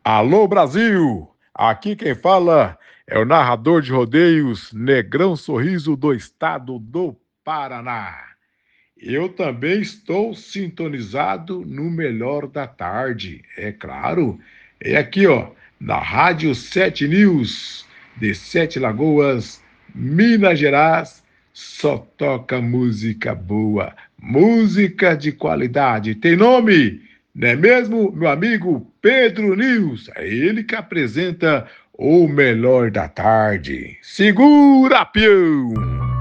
Alô Brasil! Aqui quem fala é o narrador de rodeios Negrão Sorriso do estado do Paraná. Eu também estou sintonizado no melhor da tarde, é claro. É aqui, ó, na Rádio 7 News, de Sete Lagoas, Minas Gerais, só toca música boa, música de qualidade. Tem nome, não é mesmo, meu amigo Pedro News? É ele que apresenta o melhor da tarde. Segura, peão!